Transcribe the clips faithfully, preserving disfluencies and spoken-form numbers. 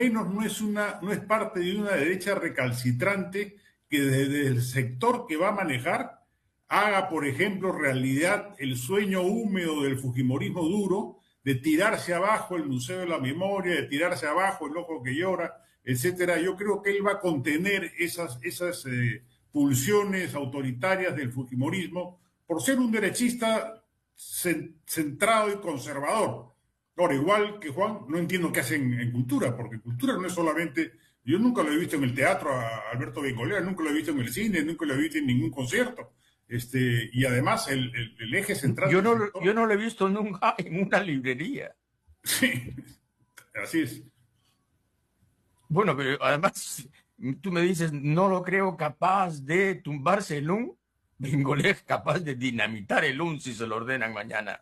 menos no es, una, no es parte de una derecha recalcitrante que desde el sector que va a manejar haga, por ejemplo, realidad el sueño húmedo del fujimorismo duro, de tirarse abajo el Museo de la Memoria, de tirarse abajo el Ojo que Llora, etcétera. Yo creo que él va a contener esas, esas eh, pulsiones autoritarias del fujimorismo por ser un derechista centrado y conservador. Ahora, igual que Juan, no entiendo qué hacen en cultura, porque cultura no es solamente... Yo nunca lo he visto en el teatro a Alberto Bengolea, nunca lo he visto en el cine, nunca lo he visto en ningún concierto. Este, y además el, el, el eje central... Yo no, sector... yo no lo he visto nunca en una librería. Sí, así es. Bueno, pero además tú me dices, no lo creo capaz de tumbarse el U N. Bengolea es capaz de dinamitar el U N si se lo ordenan mañana.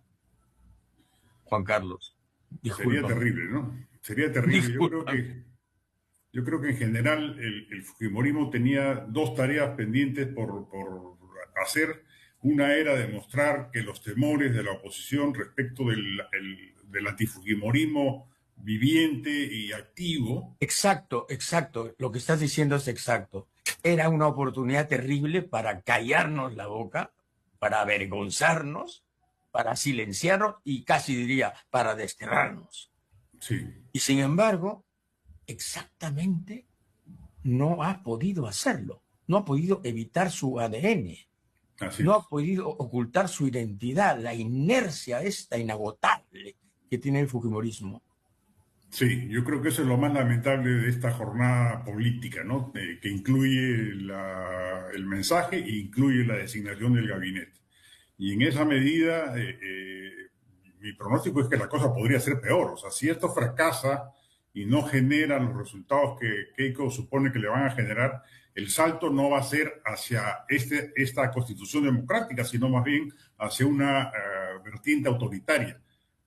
Juan Carlos. Disculpa. Sería terrible, ¿no? Sería terrible. Yo creo que, yo creo que en general el, el fujimorismo tenía dos tareas pendientes por, por hacer. Una era demostrar que los temores de la oposición respecto del, el, del antifujimorismo viviente y activo. Exacto, exacto. Lo que estás diciendo es exacto. Era una oportunidad terrible para callarnos la boca, para avergonzarnos, para silenciarnos y casi diría para desterrarnos. Sí. Y sin embargo, exactamente no ha podido hacerlo. No ha podido evitar su A D N. Así no es. ha podido ocultar su identidad, la inercia esta inagotable que tiene el fujimorismo. Sí, yo creo que eso es lo más lamentable de esta jornada política, ¿no? Eh, que incluye la, el mensaje e incluye la designación del gabinete. Y en esa medida, eh, eh, mi pronóstico es que la cosa podría ser peor. O sea, si esto fracasa y no genera los resultados que Keiko supone que le van a generar, el salto no va a ser hacia este, esta constitución democrática, sino más bien hacia una uh, vertiente autoritaria.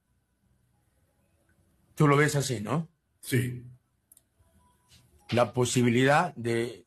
Tú lo ves así, ¿no? Sí. La posibilidad de,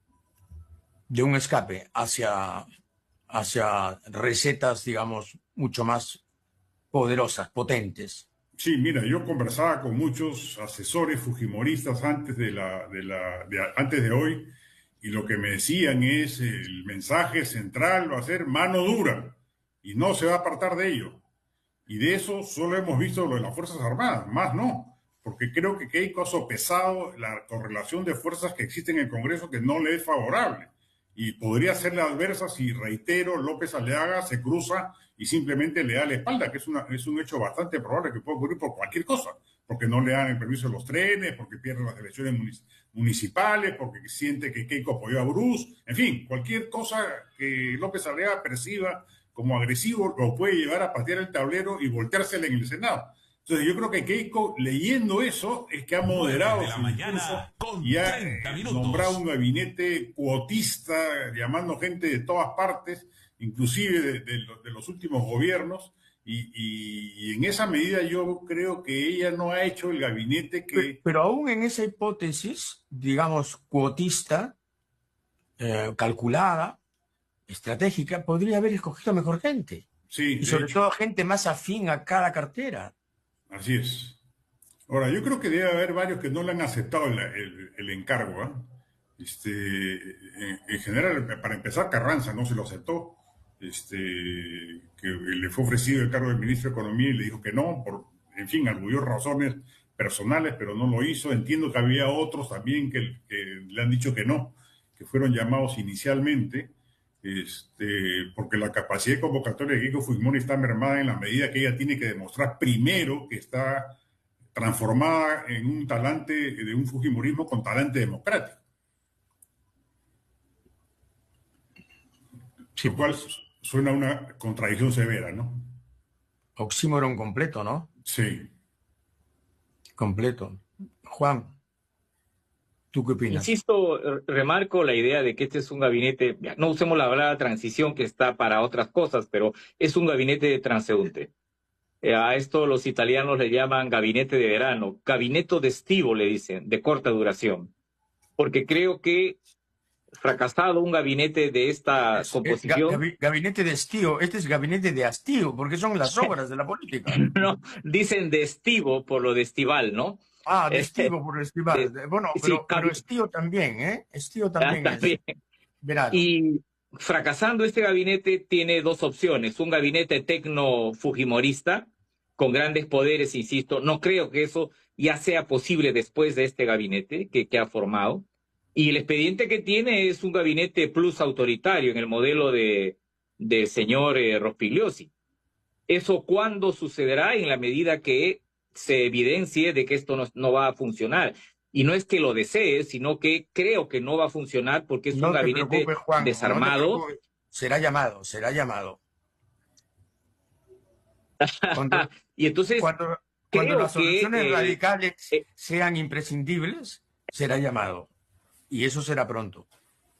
de un escape hacia, hacia recetas, digamos, mucho más poderosas, potentes. Sí, mira, yo conversaba con muchos asesores fujimoristas antes de, la, de, la, de, antes de hoy, y lo que me decían es el mensaje central va a ser mano dura, y no se va a apartar de ello. Y de eso solo hemos visto lo de las Fuerzas Armadas, más no, porque creo que Keiko ha sopesado la correlación de fuerzas que existen en el Congreso que no le es favorable. Y podría serle adversa si, reitero, López Aliaga se cruza y simplemente le da la espalda, que es, una, es un hecho bastante probable que pueda ocurrir por cualquier cosa, porque no le dan el permiso de los trenes, porque pierde las elecciones municipales, porque siente que Keiko apoyó a Bruce, en fin, cualquier cosa que López Aliaga perciba como agresivo lo puede llevar a patear el tablero y volteársela en el Senado. Entonces yo creo que Keiko, leyendo eso, es que ha moderado su discurso y ha nombrado un gabinete cuotista, llamando gente de todas partes, inclusive de, de, de los últimos gobiernos, y, y, y en esa medida yo creo que ella no ha hecho el gabinete que... Pero, pero aún en esa hipótesis, digamos, cuotista, eh, calculada, estratégica, podría haber escogido mejor gente. Sí, y sobre hecho, todo gente más afín a cada cartera. Así es. Ahora, yo creo que debe haber varios que no le han aceptado el, el, el encargo. ¿eh? Este, en, en general, para empezar, Carranza no se lo aceptó. Este, que le fue ofrecido el cargo de ministro de Economía y le dijo que no, por, en fin, arguyó razones personales, pero no lo hizo. Entiendo que había otros también que, que le han dicho que no, que fueron llamados inicialmente. Este, porque la capacidad de convocatoria de Keiko Fujimori está mermada en la medida que ella tiene que demostrar primero que está transformada en un talante de un fujimorismo con talante democrático. Sí, lo cual pues, suena a una contradicción severa, ¿no? Oxímoron completo, ¿no? Sí. Completo. Juan, ¿tú qué opinas? Insisto, remarco la idea de que este es un gabinete, no usemos la palabra transición que está para otras cosas, pero es un gabinete transeúnte. Eh, a esto los italianos le llaman gabinete de verano, gabinetto estivo le dicen, de corta duración. Porque creo que fracasado un gabinete de esta Es, composición... Es, gabinete de estío, este es gabinete de hastío, porque son las obras de la política. No, dicen de estivo por lo de estival, ¿no? Ah, de Este, Estivo por esquivar. eh, Bueno, sí, pero, pero Estío también, ¿eh? Estío ah, también es también. verano. Y fracasando este gabinete tiene dos opciones. Un gabinete tecno-fujimorista con grandes poderes, insisto. No creo que eso ya sea posible después de este gabinete que, que ha formado. Y el expediente que tiene es un gabinete plus autoritario en el modelo de, del señor eh, Rospigliosi. ¿Eso cuándo sucederá? En la medida que se evidencie de que esto no, no va a funcionar. Y no es que lo desee, sino que creo que no va a funcionar porque es un No te gabinete preocupes, Juan, no te desarmado. preocupes. Será llamado, será llamado. Cuando, Y entonces cuando, cuando creo las que soluciones eh, radicales eh, sean imprescindibles, será llamado. Y eso será pronto.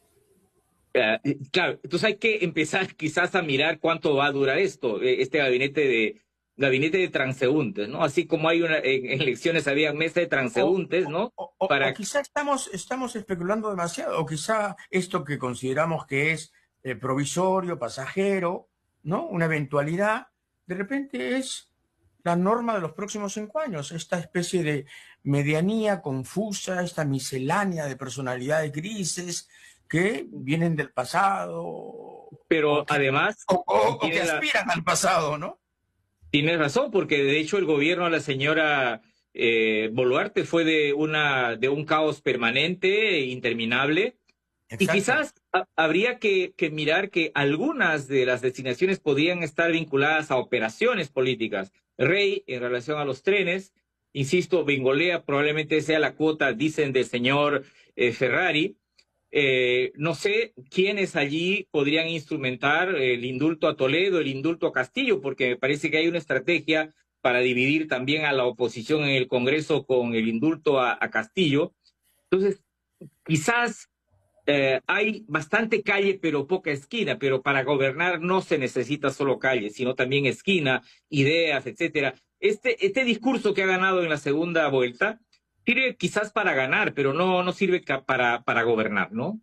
eh, claro, entonces hay que empezar quizás a mirar cuánto va a durar esto, eh, este gabinete de gabinete de transeúntes, ¿no? Así como hay una en, en elecciones había mesa de O, transeúntes, ¿no? o, o, o Para quizá estamos, estamos especulando demasiado, o quizá esto que consideramos que es eh, provisorio, pasajero, ¿no? Una eventualidad, de repente es la norma de los próximos cinco años, esta especie de medianía confusa, esta miscelánea de personalidades grises que vienen del pasado pero o que, además o, o- o que tiene la aspiran al pasado, ¿no? Tienes razón, porque de hecho el gobierno de la señora eh, Boluarte fue de, una, de un caos permanente e interminable. Y Exacto. quizás ha- habría que, que mirar que algunas de las designaciones podrían estar vinculadas a operaciones políticas. Rey, en relación a los trenes, insisto, Bengolea probablemente sea la cuota, dicen, del señor eh, Ferrari. Eh, no sé quiénes allí podrían instrumentar el indulto a Toledo, el indulto a Castillo, porque me parece que hay una estrategia para dividir también a la oposición en el Congreso con el indulto a, a Castillo. Entonces, quizás eh, hay bastante calle, pero poca esquina, pero para gobernar no se necesita solo calle, sino también esquina, ideas, etcétera. Este, este discurso que ha ganado en la segunda vuelta sirve quizás para ganar, pero no, no sirve para, para gobernar, ¿no?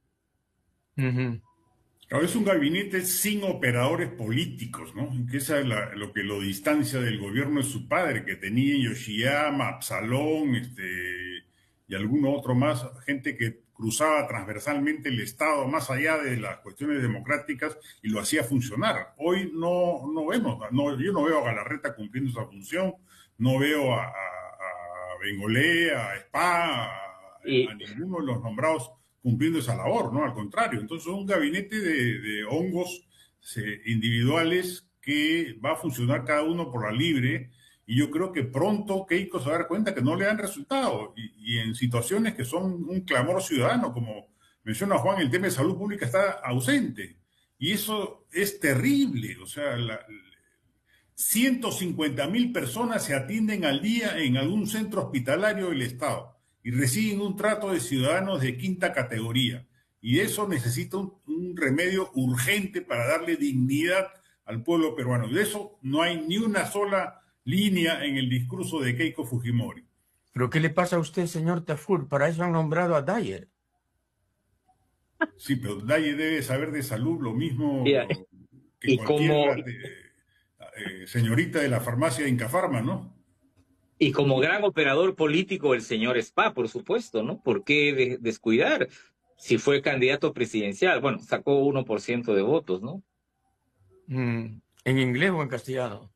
Ujú. Claro, es un gabinete sin operadores políticos, ¿no? Que esa es la- lo que lo distancia del gobierno de su padre, que tenía Yoshiyama, Absalón, este, y alguno otro más, gente que cruzaba transversalmente el Estado más allá de las cuestiones democráticas y lo hacía funcionar. Hoy no, no vemos, no, yo no veo a Galarreta cumpliendo esa función, no veo a, a, a Bengolé, a Spa, a, Y a ninguno de los nombrados cumpliendo esa labor, ¿no? Al contrario. Entonces, un gabinete de, de hongos se, individuales que va a funcionar cada uno por la libre, y yo creo que pronto Keiko se va a dar cuenta que no le dan resultado, y, y en situaciones que son un clamor ciudadano, como menciona Juan, el tema de salud pública está ausente, y eso es terrible. O sea, la, ciento cincuenta mil personas se atienden al día en algún centro hospitalario del Estado y reciben un trato de ciudadanos de quinta categoría. Y eso necesita un, un remedio urgente para darle dignidad al pueblo peruano. Y de eso no hay ni una sola línea en el discurso de Keiko Fujimori. ¿Pero qué le pasa a usted, señor Tafur? Para eso han nombrado a Dyer. Sí, pero nadie debe saber de salud lo mismo y, que y cualquier como eh, señorita de la farmacia de Incafarma, ¿no? y como gran operador político el señor Spa, por supuesto, ¿no? ¿Por qué de, descuidar? Si fue candidato presidencial, bueno, sacó uno por ciento de votos, ¿no? Mm, ¿en inglés o en castellano?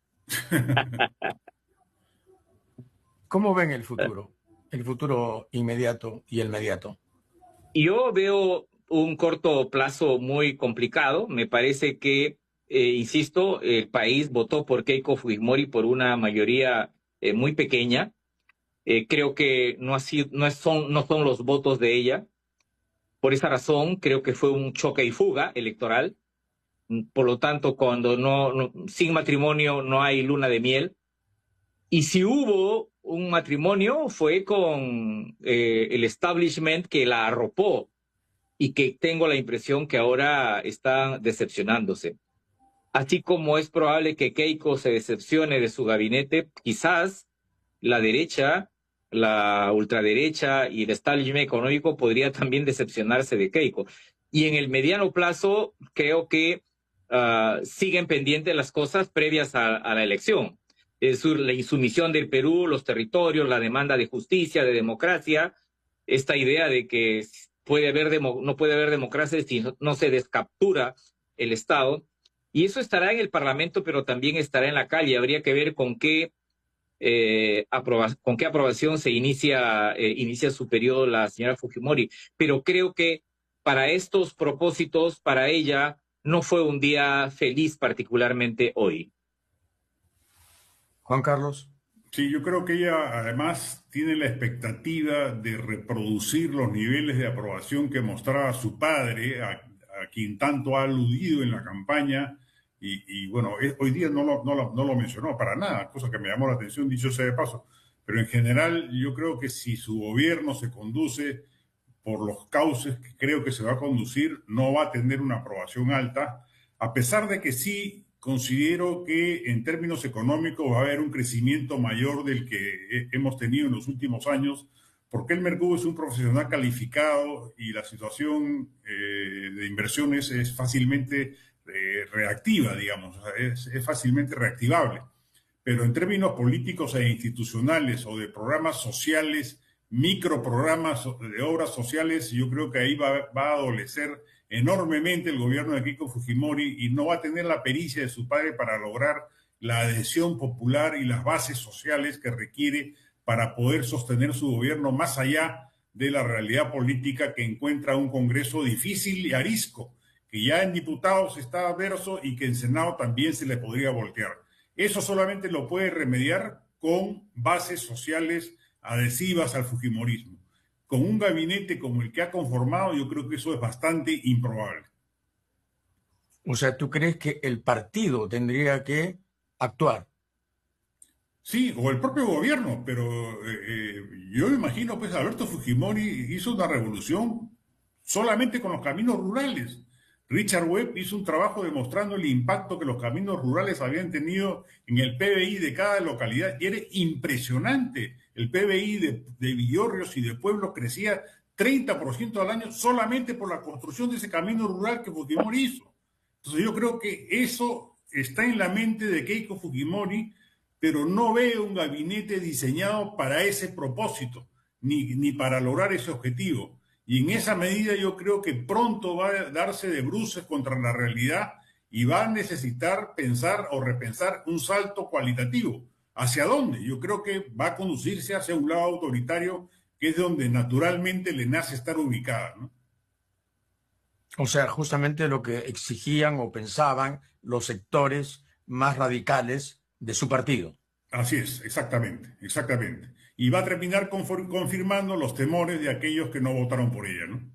¿Cómo ven el futuro? El futuro inmediato y el mediato. Y yo veo un corto plazo muy complicado. Me parece que, eh, insisto, el país votó por Keiko Fujimori por una mayoría eh, muy pequeña. Eh, creo que no, ha sido, no, es, son, no son los votos de ella. Por esa razón, creo que fue un choque y fuga electoral. Por lo tanto, cuando no, no sin matrimonio no hay luna de miel. Y si hubo un matrimonio, fue con eh, el establishment que la arropó y que tengo la impresión que ahora está decepcionándose. Así como es probable que Keiko se decepcione de su gabinete, quizás la derecha, la ultraderecha y el establishment económico podría también decepcionarse de Keiko. Y en el mediano plazo, creo que uh, siguen pendientes las cosas previas a, a la elección. eh, su, la insumisión del Perú, los territorios, la demanda de justicia, de democracia, esta idea de que puede haber demo, no puede haber democracia si no, no se descaptura el Estado. Y eso estará en el Parlamento, pero también estará en la calle. Habría que ver con qué, eh, aproba con qué aprobación se inicia, eh, inicia su periodo la señora Fujimori. Pero creo que para estos propósitos, para ella, no fue un día feliz particularmente hoy. Juan Carlos. Sí, yo creo que ella además tiene la expectativa de reproducir los niveles de aprobación que mostraba su padre, a, a quien tanto ha aludido en la campaña, y, y bueno, es, hoy día no lo, no, lo, no lo mencionó para nada, cosa que me llamó la atención, dicho sea de paso, pero en general yo creo que si su gobierno se conduce por los cauces que creo que se va a conducir, no va a tener una aprobación alta, a pesar de que sí considero que en términos económicos va a haber un crecimiento mayor del que hemos tenido en los últimos años, porque el Mercurio es un profesional calificado y la situación eh, de inversiones es fácilmente eh, reactiva, digamos, es, es fácilmente reactivable. Pero en términos políticos e institucionales o de programas sociales, microprogramas de obras sociales, yo creo que ahí va, va a adolecer enormemente el gobierno de Keiko Fujimori y no va a tener la pericia de su padre para lograr la adhesión popular y las bases sociales que requiere para poder sostener su gobierno más allá de la realidad política que encuentra un Congreso difícil y arisco, que ya en diputados está adverso y que en Senado también se le podría voltear. Eso solamente lo puede remediar con bases sociales adhesivas al fujimorismo. Con un gabinete como el que ha conformado, yo creo que eso es bastante improbable. O sea, ¿tú crees que el partido tendría que actuar? Sí, o el propio gobierno, pero eh, eh, yo me imagino, pues, Alberto Fujimori hizo una revolución solamente con los caminos rurales. Richard Webb hizo un trabajo demostrando el impacto que los caminos rurales habían tenido en el P B I de cada localidad, y era impresionante. El P B I de, de Villorrios y de Pueblos crecía treinta por ciento al año solamente por la construcción de ese camino rural que Fujimori hizo. Entonces yo creo que eso está en la mente de Keiko Fujimori, pero no ve un gabinete diseñado para ese propósito, ni, ni para lograr ese objetivo. Y en esa medida yo creo que pronto va a darse de bruces contra la realidad y va a necesitar pensar o repensar un salto cualitativo. ¿Hacia dónde? Yo creo que va a conducirse hacia un lado autoritario, que es donde naturalmente le nace estar ubicada, ¿no? O sea, justamente lo que exigían o pensaban los sectores más radicales de su partido. Así es, exactamente, exactamente. Y va a terminar confirmando los temores de aquellos que no votaron por ella, ¿no?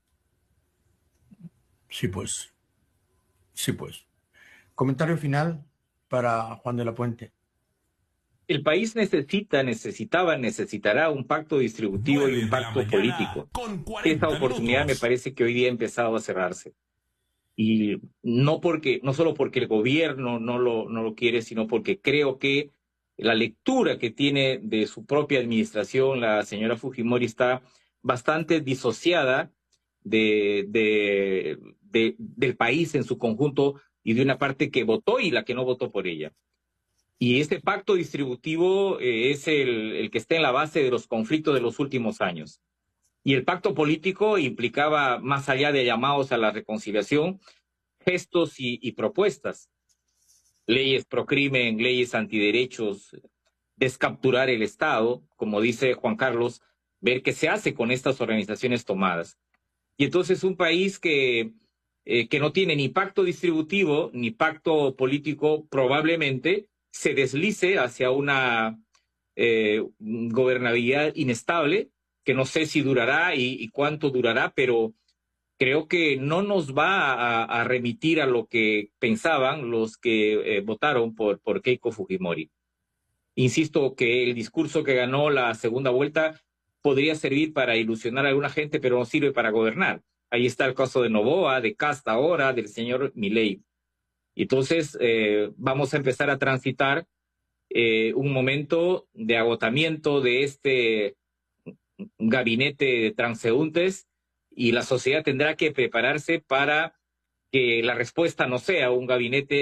Sí, pues. Sí, pues. Comentario final para Juan de la Puente. El país necesita, necesitaba, necesitará un pacto distributivo y un pacto político. Esta oportunidad me parece que hoy día ha empezado a cerrarse. Y no porque, no solo porque el gobierno no lo, no lo quiere, sino porque creo que la lectura que tiene de su propia administración la señora Fujimori está bastante disociada de, de, de, del país en su conjunto y de una parte que votó y la que no votó por ella. Y este pacto distributivo eh, es el, el que está en la base de los conflictos de los últimos años. Y el pacto político implicaba, más allá de llamados a la reconciliación, gestos y, y propuestas. Leyes pro crimen, leyes antiderechos, descapturar el Estado, como dice Juan Carlos, ver qué se hace con estas organizaciones tomadas. Y entonces un país que, eh, que no tiene ni pacto distributivo ni pacto político probablemente se deslice hacia una eh, gobernabilidad inestable, que no sé si durará y, y cuánto durará, pero creo que no nos va a, a remitir a lo que pensaban los que eh, votaron por, por Keiko Fujimori. Insisto que el discurso que ganó la segunda vuelta podría servir para ilusionar a alguna gente, pero no sirve para gobernar. Ahí está el caso de Noboa, de Casta ahora, del señor Milei. Entonces eh, vamos a empezar a transitar eh, un momento de agotamiento de este gabinete de transeúntes, y la sociedad tendrá que prepararse para que la respuesta no sea un gabinete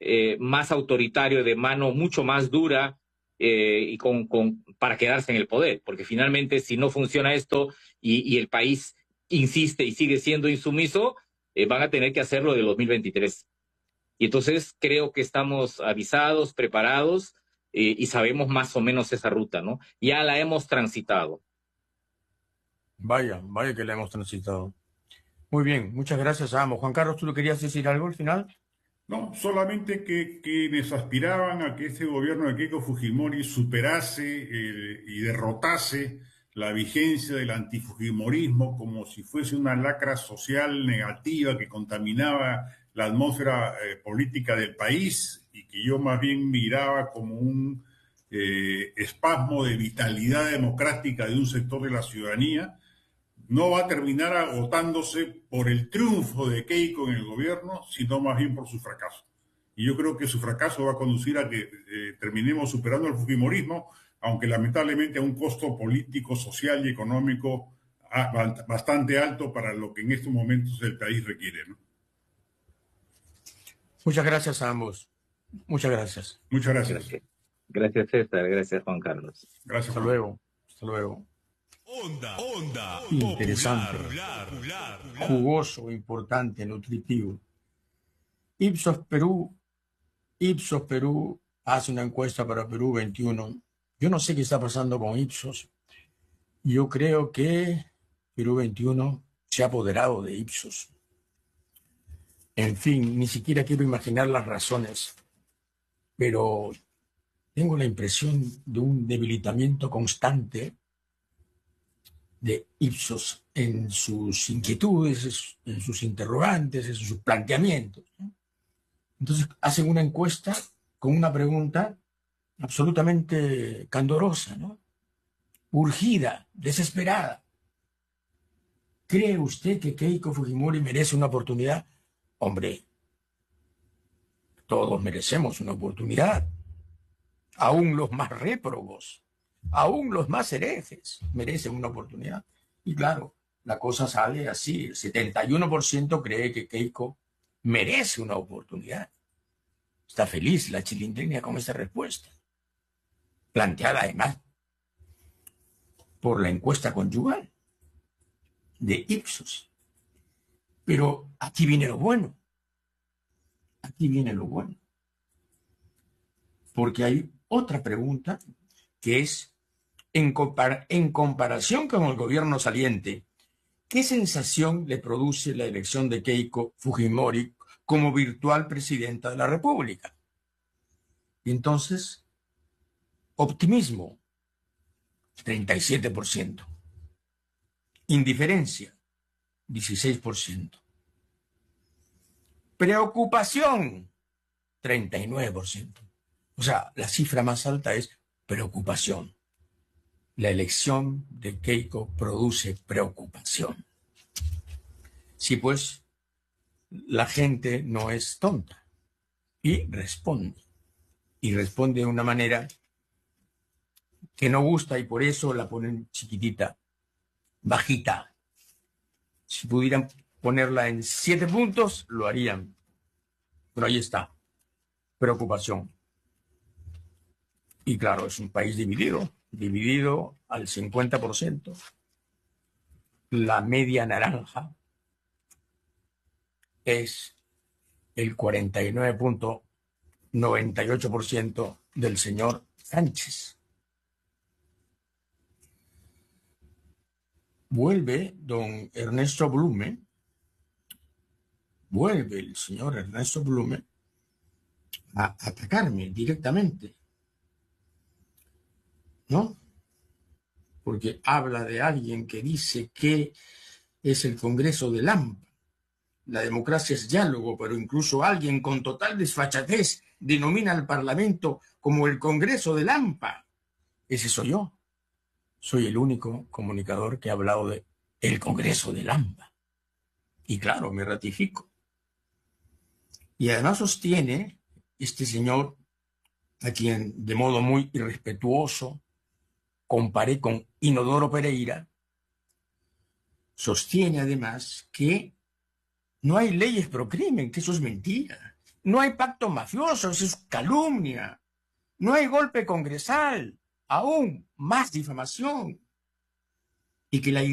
eh, más autoritario, de mano mucho más dura, eh, y con, con, para quedarse en el poder. Porque finalmente, si no funciona esto y, y el país insiste y sigue siendo insumiso, eh, van a tener que hacerlo de dos mil veintitrés. Y entonces creo que estamos avisados, preparados, eh, y sabemos más o menos esa ruta, ¿no? Ya la hemos transitado. Vaya, vaya que la hemos transitado. Muy bien, muchas gracias a ambos. Juan Carlos, ¿tú le querías decir algo al final? No, solamente que quienes aspiraban a que este gobierno de Keiko Fujimori superase eh, y derrotase la vigencia del antifujimorismo como si fuese una lacra social negativa que contaminaba la atmósfera eh, política del país y que yo más bien miraba como un eh, espasmo de vitalidad democrática de un sector de la ciudadanía, no va a terminar agotándose por el triunfo de Keiko en el gobierno, sino más bien por su fracaso. Y yo creo que su fracaso va a conducir a que eh, terminemos superando el fujimorismo, aunque lamentablemente a un costo político, social y económico a, bastante alto para lo que en estos momentos el país requiere, ¿no? Muchas gracias a ambos. Muchas gracias. Muchas gracias. Gracias, gracias César, gracias Juan Carlos. Gracias. Hasta Juan. luego. Hasta luego. Onda, onda, Interesante, popular, popular, popular. Jugoso, importante, nutritivo. Ipsos Perú, Ipsos Perú hace una encuesta para Perú veintiuno. Yo no sé qué está pasando con Ipsos. Yo creo que Perú veintiuno se ha apoderado de Ipsos. En fin, ni siquiera quiero imaginar las razones, pero tengo la impresión de un debilitamiento constante de Ipsos en sus inquietudes, en sus interrogantes, en sus planteamientos. Entonces hacen una encuesta con una pregunta absolutamente candorosa, ¿no? Urgida, desesperada. ¿Cree usted que Keiko Fujimori merece una oportunidad? Hombre, todos merecemos una oportunidad. Aún los más réprobos, aún los más herejes merecen una oportunidad. Y claro, la cosa sale así. El setenta y uno por ciento cree que Keiko merece una oportunidad. Está feliz la chilindrina con esa respuesta. Planteada además por la encuesta conyugal de Ipsos. Pero aquí viene lo bueno. Aquí viene lo bueno. Porque hay otra pregunta que es, en, compar en comparación con el gobierno saliente, ¿qué sensación le produce la elección de Keiko Fujimori como virtual presidenta de la República? Y entonces, optimismo, treinta y siete por ciento. Indiferencia, dieciséis por ciento. Preocupación, treinta y nueve por ciento. O sea, la cifra más alta es preocupación. La elección de Keiko produce preocupación. Sí, pues, la gente no es tonta y responde. Y responde de una manera que no gusta y por eso la ponen chiquitita, bajita. Si pudieran ponerla en siete puntos, lo harían. Pero ahí está. Preocupación. Y claro, es un país dividido, dividido al cincuenta por ciento. La media naranja es el cuarenta y nueve punto noventa y ocho por ciento del señor Sánchez. Vuelve don Ernesto Blume, vuelve el señor Ernesto Blume a atacarme directamente, ¿no? Porque habla de alguien que dice que es el Congreso de Lampa. La democracia es diálogo, pero incluso alguien con total desfachatez denomina al Parlamento como el Congreso de Lampa. Ese soy yo. Soy el único comunicador que ha hablado de el Congreso de Lampa. Y claro, me ratifico. Y además sostiene este señor, a quien de modo muy irrespetuoso comparé con Inodoro Pereira, sostiene además que no hay leyes pro crimen, que eso es mentira, No hay pacto mafioso, eso es calumnia. No hay golpe congresal, aún más difamación. Y que la